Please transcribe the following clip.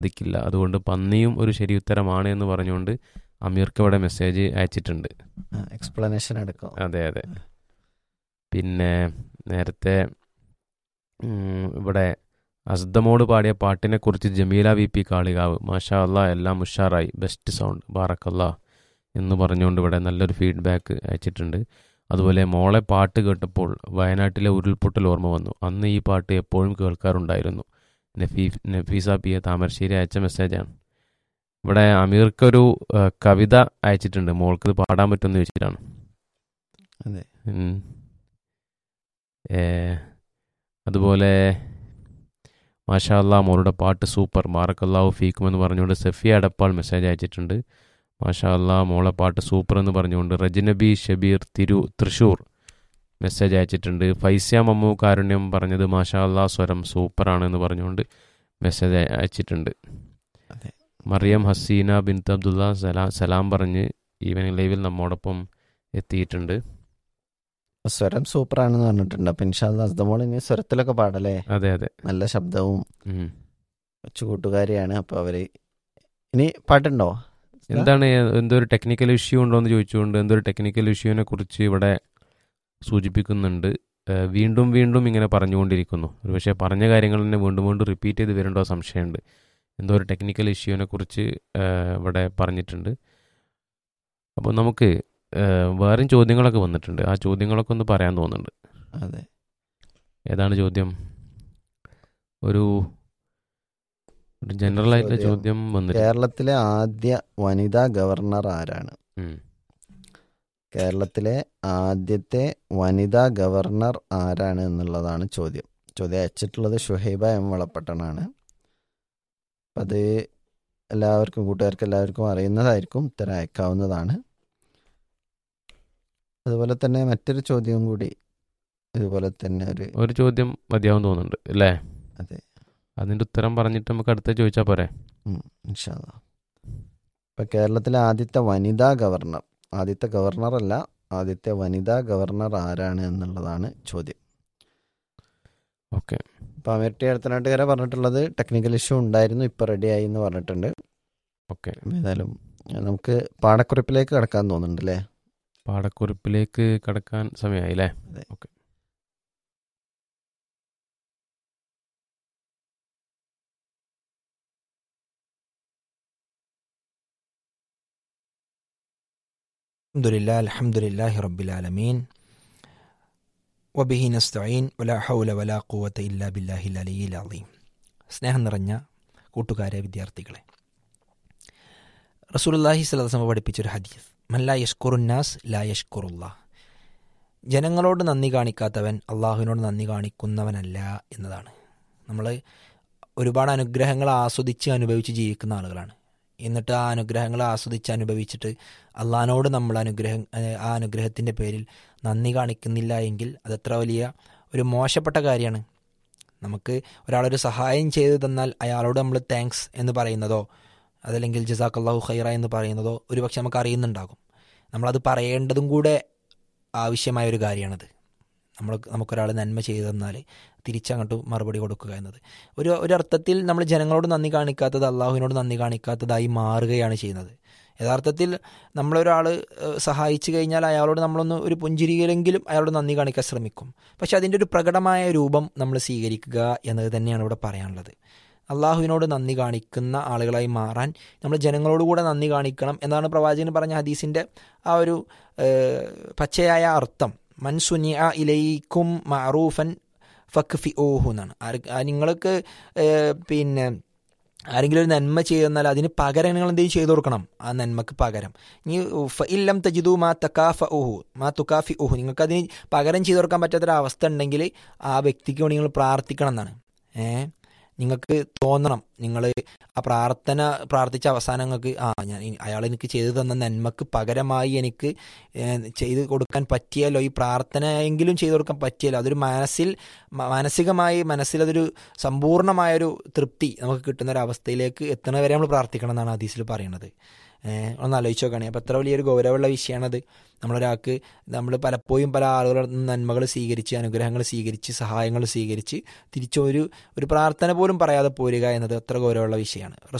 സാധിക്കില്ല. അതുകൊണ്ട് പന്നിയും ഒരു ശരി ഉത്തരമാണ് എന്ന് പറഞ്ഞുകൊണ്ട് അമീർക്ക് ഇവിടെ മെസ്സേജ് അയച്ചിട്ടുണ്ട്. എക്സ്പ്ലനേഷൻ എടുക്കാം. അതെ അതെ. പിന്നെ നേരത്തെ ഇവിടെ അസ്ദമോട് പാടിയ പാട്ടിനെ കുറിച്ച് ജമീല വി പി കാളികാവ് മാഷാ അല്ലാ എല്ലാം ഉഷാറായി, ബെസ്റ്റ് സൗണ്ട്, ബാറക്കല്ലാ എന്ന് പറഞ്ഞുകൊണ്ട് ഇവിടെ നല്ലൊരു ഫീഡ്ബാക്ക് അയച്ചിട്ടുണ്ട്. അതുപോലെ മോളെ പാട്ട് കേട്ടപ്പോൾ വയനാട്ടിലെ ഉരുൾപൊട്ടൽ ഓർമ്മ വന്നു. അന്ന് ഈ പാട്ട് എപ്പോഴും കേൾക്കാറുണ്ടായിരുന്നു. നഫീസ പി എ താമരശ്ശേരി അയച്ച മെസ്സേജാണ്. ഇവിടെ അമീർക്കൊരു കവിത അയച്ചിട്ടുണ്ട്, മോൾക്ക് ഇത് പാടാൻ പറ്റുമെന്ന് ചോദിച്ചിട്ടാണ്. അതെ. അതുപോലെ മാഷാ അല്ലാ മോളുടെ പാട്ട് സൂപ്പർ, ബാറക്കല്ലാഹു ഫീക്കും എന്ന് പറഞ്ഞുകൊണ്ട് സഫിയ അടപ്പാൾ മെസ്സേജ് അയച്ചിട്ടുണ്ട്. മാഷാ അല്ലാ മോളെ പാട്ട് സൂപ്പർ എന്ന് പറഞ്ഞുകൊണ്ട് റജ്നബി ഷബീർ തൃശ്ശൂർ മെസ്സേജ് അയച്ചിട്ടുണ്ട്. ഫൈസ്യ മമ്മു കാരുണ്യം പറഞ്ഞത് മാഷാ അല്ലാ സ്വരം സൂപ്പറാണ് എന്ന് പറഞ്ഞുകൊണ്ട് മെസ്സേജ് അയച്ചിട്ടുണ്ട്. മറിയം ഹസീന ബിൻത്ത് അബ്ദുള്ള സലാം പറഞ്ഞ് ഈവനിങ് ലൈവിൽ നമ്മോടൊപ്പം എത്തിയിട്ടുണ്ട്. സ്വരം സൂപ്പറാണെന്ന് പറഞ്ഞിട്ടുണ്ട്. അപ്പം ഇൻഷാല്ലാ അസ്ദമോൾ ഇനി സ്വരത്തിലൊക്കെ പാടല്ലേ? അതെ അതെ, നല്ല ശബ്ദവും കൊച്ചു കൂട്ടുകാരിയാണ്. അപ്പോൾ അവര് ഇനി പാട്ടുണ്ടോ? എന്താണ് എന്തൊരു ടെക്നിക്കൽ ഇഷ്യൂ ഉണ്ടോ എന്ന് ചോദിച്ചുകൊണ്ട് എന്തൊരു ടെക്നിക്കൽ ഇഷ്യൂവിനെ കുറിച്ച് ഇവിടെ സൂചിപ്പിക്കുന്നുണ്ട്. വീണ്ടും വീണ്ടും ഇങ്ങനെ പറഞ്ഞുകൊണ്ടിരിക്കുന്നു. ഒരു പക്ഷേ പറഞ്ഞ കാര്യങ്ങൾ തന്നെ വീണ്ടും വീണ്ടും റിപ്പീറ്റ് ചെയ്ത് വരേണ്ടോ സംശയമുണ്ട്. എന്തോ ഒരു ടെക്നിക്കൽ ഇഷ്യൂവിനെ കുറിച്ച് ഇവിടെ പറഞ്ഞിട്ടുണ്ട്. അപ്പോൾ നമുക്ക് വേറെയും ചോദ്യങ്ങളൊക്കെ വന്നിട്ടുണ്ട്. ആ ചോദ്യങ്ങളൊക്കെ ഒന്ന് പറയാൻ തോന്നുന്നുണ്ട്. അതെ, ഏതാണ് ചോദ്യം? ഒരു ജനറൽ ആയിട്ടുള്ള ചോദ്യം വന്നിട്ടുണ്ട്. കേരളത്തിലെ ആദ്യ വനിതാ ഗവർണർ ആരാണ്? കേരളത്തിലെ ആദ്യത്തെ വനിതാ ഗവർണർ ആരാണ് എന്നുള്ളതാണ് ചോദ്യം. ചോദ്യം അയച്ചിട്ടുള്ളത് ഷുഹൈബ എം വളപ്പട്ടണാണ്. അപ്പം അത് എല്ലാവർക്കും കൂട്ടുകാർക്ക് എല്ലാവർക്കും അറിയുന്നതായിരിക്കും. ഉത്തരം അയക്കാവുന്നതാണ്. അതുപോലെ തന്നെ മറ്റൊരു ചോദ്യവും കൂടി ഇതുപോലെ തന്നെ ഒരു ചോദ്യം മതിയാവും തോന്നുന്നുണ്ട് അല്ലേ? അതെ, അതിൻ്റെ ഉത്തരം പറഞ്ഞിട്ട് നമുക്ക് അടുത്ത ചോദിച്ചാൽ പോരെ? ഇൻഷാ അല്ലാ. ഇപ്പം കേരളത്തിലെ ആദ്യത്തെ വനിതാ ഗവർണർ, ആദ്യത്തെ ഗവർണർ അല്ല, ആദ്യത്തെ വനിതാ ഗവർണർ ആരാണ് എന്നുള്ളതാണ് ചോദ്യം. ഓക്കെ. അപ്പോൾ അമീർ ടി അടുത്തനാട്ടുകാരെ പറഞ്ഞിട്ടുള്ളത് ടെക്നിക്കൽ ഇഷ്യൂ ഉണ്ടായിരുന്നു, ഇപ്പോൾ റെഡിയായി എന്ന് പറഞ്ഞിട്ടുണ്ട്. ഓക്കെ, ഏതായാലും നമുക്ക് പാടക്കുറിപ്പിലേക്ക് കിടക്കാൻ തോന്നുന്നുണ്ട് അല്ലേ? പാടക്കുറിപ്പിലേക്ക് കടക്കാൻ സമയമായി അല്ലേ? അതെ. ഓക്കെ. അൽഹംദുലില്ലാഹി റബ്ബിൽ ആലമീൻ വബിഹി നസ്തഈൻ വലാ ഹൗല വലാ ഖുവത ഇല്ലാ ബില്ലാഹിൽ അലിയിൽ അളീം. സ്നേഹം നിറഞ്ഞ കൂട്ടുകാരെ, വിദ്യാർത്ഥികളെ, റസൂലുള്ളാഹി സ്വല്ലല്ലാഹു അലൈഹി വസല്ലം പഠിപ്പിച്ചൊരു ഹദീസ്, മൻ ലാ യഷ്കുറുന്നാസ് ലാ യഷ്കുറുല്ലാഹ്. ജനങ്ങളോട് നന്ദി കാണിക്കാത്തവൻ അള്ളാഹുവിനോട് നന്ദി കാണിക്കുന്നവനല്ല എന്നതാണ്. നമ്മൾ ഒരുപാട് അനുഗ്രഹങ്ങൾ ആസ്വദിച്ച് അനുഭവിച്ച് ജീവിക്കുന്ന ആളുകളാണ്. എന്നിട്ട് ആ അനുഗ്രഹങ്ങൾ ആസ്വദിച്ച് അനുഭവിച്ചിട്ട് അള്ളാഹിനോട് നമ്മൾ ആ അനുഗ്രഹത്തിൻ്റെ പേരിൽ നന്ദി കാണിക്കുന്നില്ല എങ്കിൽ അതെത്ര വലിയ ഒരു മോശപ്പെട്ട കാര്യമാണ്. നമുക്ക് ഒരാളൊരു സഹായം ചെയ്തു തന്നാൽ അയാളോട് നമ്മൾ താങ്ക്സ് എന്ന് പറയുന്നതോ അതല്ലെങ്കിൽ ജസാക്കല്ലാഹു ഖൈറ എന്ന് പറയുന്നതോ ഒരുപക്ഷെ നമുക്ക് അറിയുന്നുണ്ടാകും. നമ്മളത് പറയേണ്ടതും കൂടെ ആവശ്യമായ ഒരു കാര്യമാണത്. നമുക്കൊരാൾ നന്മ ചെയ്തു തന്നാൽ തിരിച്ചങ്ങോട്ട് മറുപടി കൊടുക്കുക എന്നത് ഒരർത്ഥത്തിൽ നമ്മൾ ജനങ്ങളോട് നന്ദി കാണിക്കാത്തത് അള്ളാഹുവിനോട് നന്ദി കാണിക്കാത്തതായി മാറുകയാണ് ചെയ്യുന്നത്. യഥാർത്ഥത്തിൽ നമ്മളൊരാൾ സഹായിച്ചു കഴിഞ്ഞാൽ അയാളോട് നമ്മളൊന്ന് ഒരു പുഞ്ചിരിയിലെങ്കിലും അയാളോട് നന്ദി കാണിക്കാൻ ശ്രമിക്കും. പക്ഷെ അതിൻ്റെ ഒരു പ്രകടമായ രൂപം നമ്മൾ സ്വീകരിക്കുക എന്നത് തന്നെയാണ് ഇവിടെ പറയാനുള്ളത്. അള്ളാഹുവിനോട് നന്ദി കാണിക്കുന്ന ആളുകളായി മാറാൻ നമ്മൾ ജനങ്ങളോട് കൂടെ നന്ദി കാണിക്കണം എന്നാണ് പ്രവാചകൻ പറഞ്ഞ ഹദീസിൻ്റെ ആ ഒരു പച്ചയായ അർത്ഥം. മൻ സുനിഅ ഇലൈക്കും മഅറൂഫൻ ഫക്ഫിഊഹു എന്നാണ്. നിങ്ങൾക്ക് പിന്നെ ആരെങ്കിലും ഒരു നന്മ ചെയ്തു തന്നാൽ അതിന് പകരം നിങ്ങൾ എന്തെങ്കിലും ചെയ്തു കൊടുക്കണം. ആ നന്മക്ക് പകരം ഇനി ഫഇല്ലം തജിദു മാ തുകാഫിഊഹു, നിങ്ങൾക്ക് അതിന് പകരം ചെയ്തു കൊടുക്കാൻ പറ്റാത്തൊരവസ്ഥ ഉണ്ടെങ്കിൽ ആ വ്യക്തിക്ക് വേണ്ടി നിങ്ങൾ പ്രാർത്ഥിക്കണം എന്നാണ്. നിങ്ങൾക്ക് തോന്നണം, നിങ്ങൾ ആ പ്രാർത്ഥിച്ച അവസാനം നിങ്ങൾക്ക് അയാൾ എനിക്ക് ചെയ്തു തന്ന നന്മക്ക് പകരമായി എനിക്ക് ചെയ്ത് കൊടുക്കാൻ പറ്റിയല്ലോ, ഈ പ്രാർത്ഥനയെങ്കിലും ചെയ്തു കൊടുക്കാൻ പറ്റിയല്ലോ. അതൊരു മനസ്സിലതൊരു സമ്പൂർണ്ണമായൊരു തൃപ്തി നമുക്ക് കിട്ടുന്നൊരവസ്ഥയിലേക്ക് എത്തുന്നവരെ നമ്മൾ പ്രാർത്ഥിക്കണം എന്നാണ് ഹദീസിൽ പറയുന്നത്. ഒന്ന് ആലോചിച്ച് നോക്കുകയാണെങ്കിൽ അപ്പോൾ എത്ര വലിയൊരു ഗൗരവമുള്ള വിഷയമാണത്. നമ്മൾ പലപ്പോഴും പല ആളുകളുടെ നന്മകൾ സ്വീകരിച്ച് അനുഗ്രഹങ്ങൾ സ്വീകരിച്ച് സഹായങ്ങൾ സ്വീകരിച്ച് തിരിച്ചൊരു പ്രാർത്ഥന പോലും പറയാതെ പോരുക എന്നത് എത്ര എത്ര ഗൗരവമുള്ള വിഷയമാണ്.